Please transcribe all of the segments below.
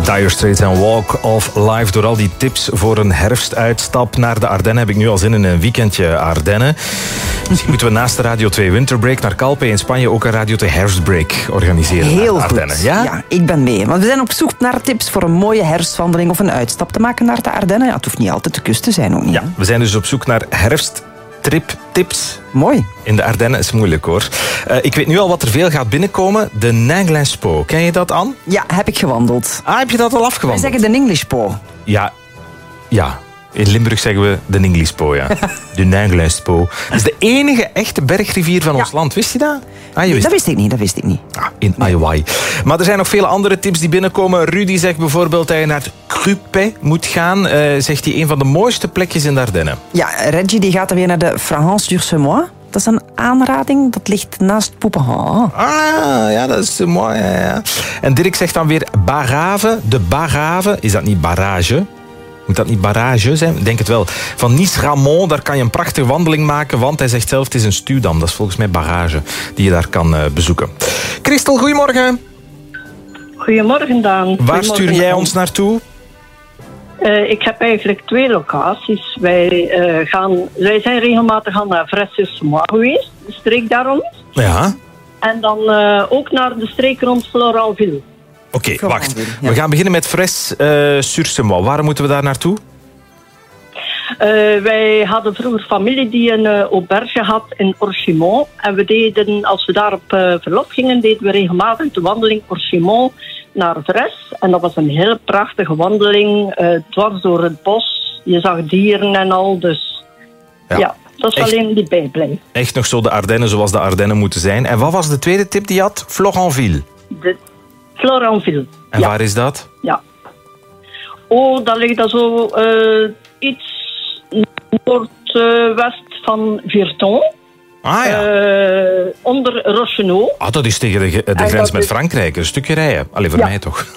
Dire Straits en Walk of Life. Door al die tips voor een herfstuitstap naar de Ardennen heb ik nu al zin in een weekendje Ardennen. Misschien moeten we naast de Radio 2 Winterbreak naar Calpe in Spanje ook een Radio 2 herfstbreak organiseren. Heel naar de Ardennen. goed. Ja, ik ben mee. Want we zijn op zoek naar tips voor een mooie herfstwandeling of een uitstap te maken naar de Ardennen. Ja, het hoeft niet altijd de kust te zijn ook niet. Ja, we zijn dus op zoek naar herfsttriptips. Mooi. In de Ardennen is moeilijk hoor. Ik weet nu al wat er veel gaat binnenkomen. De Ninglinspot. Ken je dat, Anne? Ja, heb ik gewandeld. Ah, heb je dat al afgewandeld? Wij zeggen de Ninglispo. Ja. In Limburg zeggen we de Ninglispo, ja. De Ninglinspot. Dat is de enige echte bergrivier van ons land. Wist je dat? Dat wist ik niet. Ah, in Aiwai. Maar er zijn nog vele andere tips die binnenkomen. Rudy zegt bijvoorbeeld dat je naar het Crupet moet gaan. Zegt hij een van de mooiste plekjes in de Ardennen. Ja, Reggie die gaat dan weer naar de Fragance du Semois. Dat is een aanrading. Dat ligt naast Poupenhan. Ah, ja, dat is mooi. Ja. En Dirk zegt dan weer Barrave. De Barrave. Is dat niet barrage? Moet dat niet barrage zijn? Ik denk het wel. Van Nice-Ramon, daar kan je een prachtige wandeling maken, want hij zegt zelf het is een stuwdam. Dat is volgens mij barrage die je daar kan bezoeken. Christel, goedemorgen. Goedemorgen, Daan. Waar stuur jij ons naartoe? Ik heb eigenlijk 2 locaties. Wij zijn regelmatig al naar Fresnes-sur-Semois geweest, de streek daar rond. Ja. En dan ook naar de streek rond Floranville. Oké, wacht. Ja. We gaan beginnen met Fresnes-sur-Semois. Waar moeten we daar naartoe? Wij hadden vroeger familie die een auberge had in Orchimont. En we deden, als we daar op verlof gingen, deden we regelmatig de wandeling Orchimont naar Fres. En dat was een heel prachtige wandeling, dwars door het bos. Je zag dieren en al, dus ja dat is alleen die bijblijven. Echt nog zo de Ardennen zoals de Ardennen moeten zijn. En wat was de tweede tip die je had? Floranville. Floranville. En waar is dat? Ja. Dat ligt dan zo iets noordwest van Virton. Ah ja. Onder Rochenau. Ah, dat is tegen de grens met Frankrijk. Een stukje rijden. Allee, voor mij toch?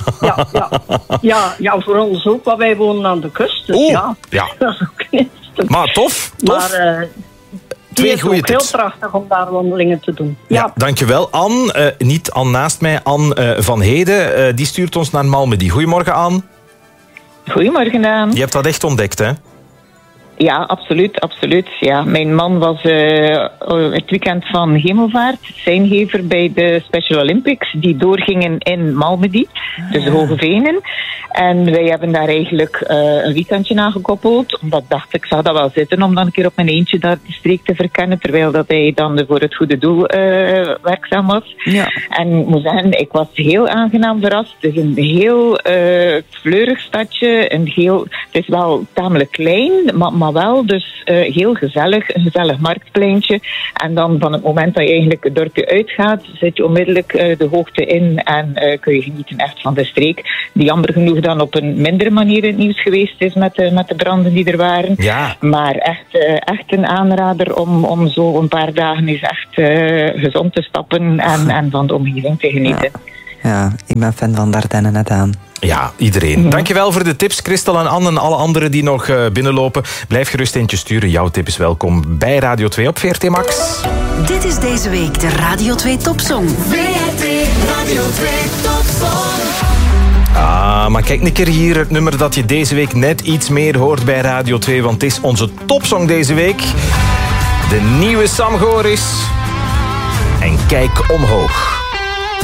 Ja, voor ons ook. Want wij wonen aan de kust. Dus ja. Dat is ook niet. Maar tof. Maar twee goede tips. Heel prachtig om daar wandelingen te doen. Ja, dankjewel. Anne, niet Anne naast mij, Anne van Heden. Die stuurt ons naar Malmedy. Goedemorgen, Anne. Goedemorgen, Daan. Je hebt dat echt ontdekt, hè? Ja, absoluut. Ja, mijn man was het weekend van Hemelvaart seingever bij de Special Olympics, die doorgingen in Malmedy, dus de Hoge Venen. En wij hebben daar eigenlijk een weekendje aangekoppeld, omdat ik zag dat wel zitten om dan een keer op mijn eentje daar de streek te verkennen, terwijl dat hij dan voor het goede doel werkzaam was. Ja. En ik moet zeggen, ik was heel aangenaam verrast. Het is een heel fleurig stadje, het is wel tamelijk klein, maar wel dus heel gezellig, een gezellig marktpleintje. En dan van het moment dat je eigenlijk het dorpje uitgaat, zit je onmiddellijk de hoogte in en kun je genieten echt van de streek, die jammer genoeg dan op een mindere manier in het nieuws geweest is met de branden die er waren. Ja. Maar echt een aanrader om zo een paar dagen eens echt gezond te stappen en van de omgeving te genieten. Ja, ik ben fan van de Ardennen net aan. Ja, iedereen. Dankjewel voor de tips, Christel en Anne en alle anderen die nog binnenlopen. Blijf gerust eentje sturen. Jouw tip is welkom bij Radio 2 op VRT Max. Dit is deze week de Radio 2 Topsong. VRT Radio 2 Topsong. Ah, maar kijk een keer hier, het nummer dat je deze week net iets meer hoort bij Radio 2, want het is onze topsong deze week. De nieuwe Sam Goris. En kijk omhoog.